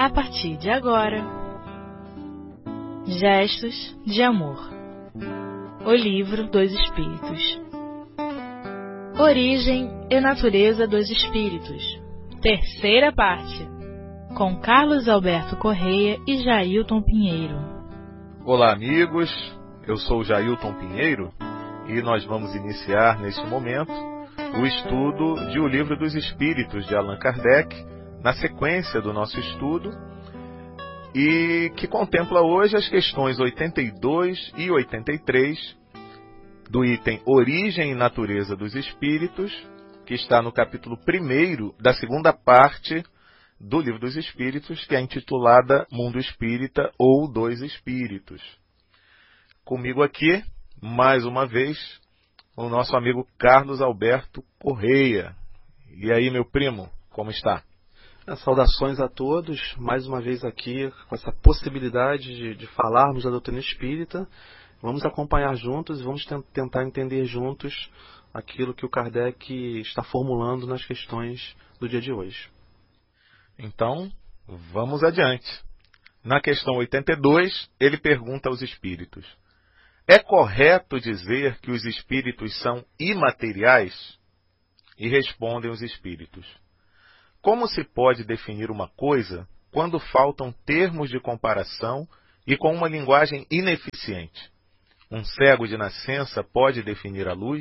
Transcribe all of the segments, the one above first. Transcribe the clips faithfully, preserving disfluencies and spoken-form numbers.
a partir de agora. Gestos de Amor. O Livro dos Espíritos. Origem e Natureza dos Espíritos. Terceira parte. Com Carlos Alberto Correia e Jailton Pinheiro. Olá, amigos. Eu sou Jailton Pinheiro e nós vamos iniciar neste momento o estudo de O Livro dos Espíritos de Allan Kardec, na sequência do nosso estudo, e que contempla hoje as questões oitenta e dois e oitenta e três do item Origem e Natureza dos Espíritos, que está no capítulo primeiro da segunda parte do Livro dos Espíritos, que é intitulada Mundo Espírita ou dos Espíritos. Comigo aqui, mais uma vez, o nosso amigo Carlos Alberto Correia. E aí, meu primo, como está? Saudações a todos, mais uma vez aqui com essa possibilidade de, de falarmos da doutrina espírita. Vamos acompanhar juntos e vamos tentar entender juntos aquilo que o Kardec está formulando nas questões do dia de hoje. Então, vamos adiante. Na questão oitenta e dois, ele pergunta aos espíritos: é correto dizer que os espíritos são imateriais? E respondem os espíritos: como se pode definir uma coisa quando faltam termos de comparação e com uma linguagem ineficiente? Um cego de nascença pode definir a luz?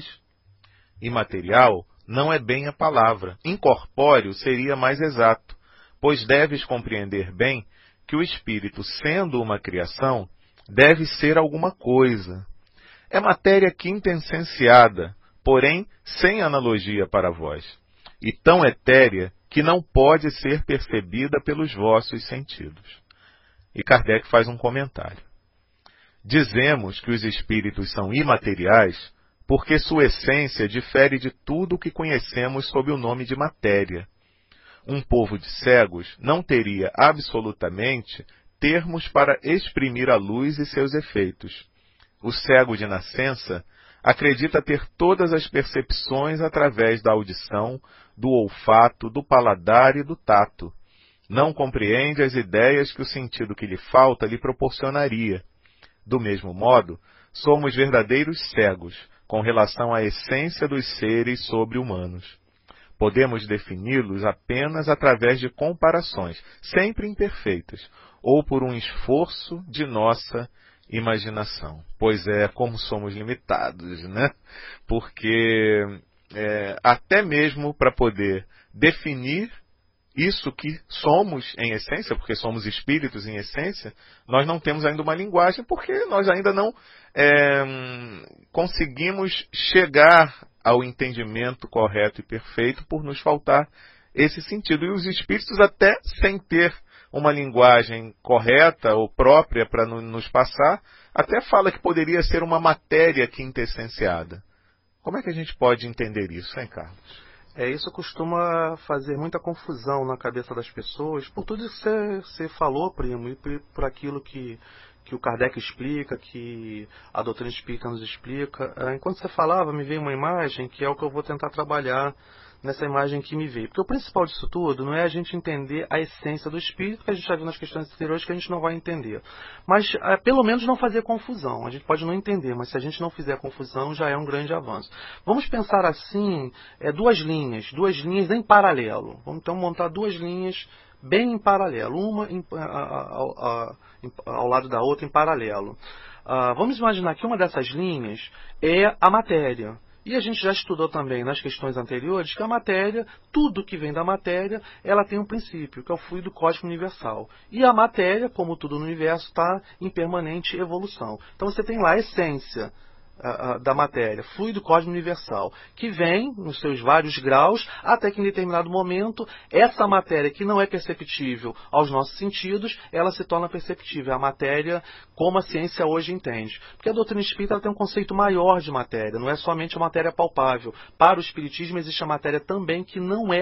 Imaterial não é bem a palavra. Incorpóreo seria mais exato, pois deves compreender bem que o espírito, sendo uma criação, deve ser alguma coisa. É matéria quintessenciada, porém sem analogia para vós, e tão etérea que não pode ser percebida pelos vossos sentidos. E Kardec faz um comentário. Dizemos que os espíritos são imateriais porque sua essência difere de tudo o que conhecemos sob o nome de matéria. Um povo de cegos não teria absolutamente termos para exprimir a luz e seus efeitos. O cego de nascença acredita ter todas as percepções através da audição, do olfato, do paladar e do tato. Não compreende as ideias que o sentido que lhe falta lhe proporcionaria. Do mesmo modo, somos verdadeiros cegos com relação à essência dos seres sobre-humanos. Podemos defini-los apenas através de comparações, sempre imperfeitas, ou por um esforço de nossa imaginação. Pois é, como somos limitados, né? Porque é, até mesmo para poder definir isso que somos em essência, porque somos espíritos em essência, nós não temos ainda uma linguagem, porque nós ainda não é, conseguimos chegar ao entendimento correto e perfeito por nos faltar esse sentido. E os espíritos, até sem ter uma linguagem correta ou própria para nos passar, até fala que poderia ser uma matéria quintessenciada. Como é que a gente pode entender isso, hein, Carlos? É, isso costuma fazer muita confusão na cabeça das pessoas, por tudo isso que você falou, primo, e por, por aquilo que, que o Kardec explica, que a doutrina espírita nos explica. Enquanto você falava, me veio uma imagem que é o que eu vou tentar trabalhar nessa imagem que me veio. Porque o principal disso tudo não é a gente entender a essência do espírito, que a gente já viu nas questões anteriores que a gente não vai entender. Mas, é, pelo menos, não fazer confusão. A gente pode não entender, mas se a gente não fizer confusão, já é um grande avanço. Vamos pensar assim, é, duas linhas, duas linhas em paralelo. Vamos então montar duas linhas bem em paralelo, uma em, a, a, a, ao lado da outra em paralelo. Uh, vamos imaginar que uma dessas linhas é a matéria. E a gente já estudou também nas questões anteriores que a matéria, tudo que vem da matéria, ela tem um princípio, que é o fluido cósmico universal. E a matéria, como tudo no universo, está em permanente evolução. Então você tem lá a essência uh, uh, da matéria, fluido cósmico universal, que vem nos seus vários graus, até que em determinado momento, essa matéria que não é perceptível aos nossos sentidos, ela se torna perceptível. A matéria como a ciência hoje entende. Porque a doutrina espírita ela tem um conceito maior de matéria, não é somente a matéria palpável. Para o espiritismo existe a matéria também que não é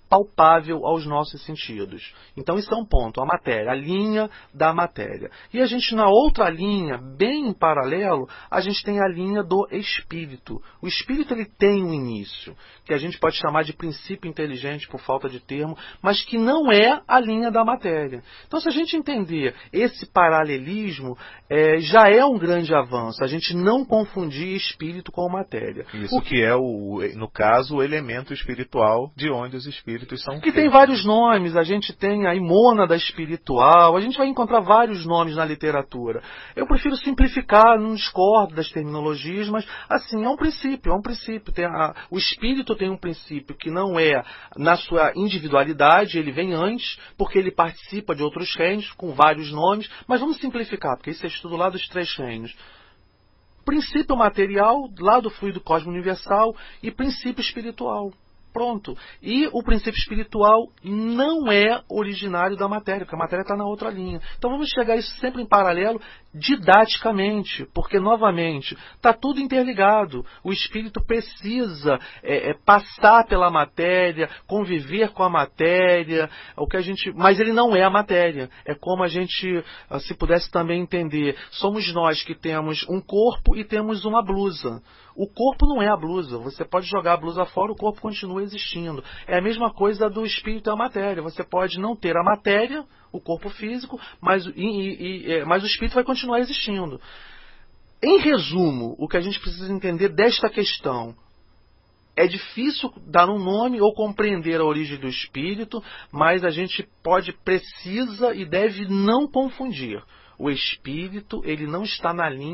palpável aos nossos sentidos. Então isso é um ponto, a matéria, a linha da matéria. E a gente na outra linha, bem em paralelo, a gente tem a linha do espírito. O espírito ele tem um início, que a gente pode chamar de princípio inteligente por falta de termo, mas que não é a linha da matéria. Então se a gente entender esse paralelismo, é, já é um grande avanço, a gente não confundir espírito com matéria. Isso o que é, o, no caso, o elemento espiritual de onde os espíritos são que feitos. tem vários nomes, a gente tem a mônada espiritual, a gente vai encontrar vários nomes na literatura. Eu prefiro simplificar, não discordo das terminologias, mas assim, é um princípio, é um princípio. Tem a, o espírito tem um princípio que não é na sua individualidade, ele vem antes, porque ele participa de outros reinos, com vários nomes, mas vamos simplificar, porque isso é estudo lá dos três reinos. Princípio material, lá do fluido cósmico universal, e princípio espiritual. Pronto. E o princípio espiritual não é originário da matéria, porque a matéria está na outra linha. Então vamos chegar a isso sempre em paralelo, didaticamente, porque, novamente, está tudo interligado. O espírito precisa é, é, passar pela matéria, conviver com a matéria, o que a gente, mas ele não é a matéria. É como a gente, se pudesse também entender, somos nós que temos um corpo e temos uma blusa. O corpo não é a blusa. Você pode jogar a blusa fora, o corpo continua existindo. É a mesma coisa do espírito e a matéria. Você pode não ter a matéria, o corpo físico, mas, e, e, e, mas o espírito vai continuar existindo. Em resumo, o que a gente precisa entender desta questão, é difícil dar um nome ou compreender a origem do espírito, mas a gente pode, precisa e deve não confundir. O espírito, ele não está na linha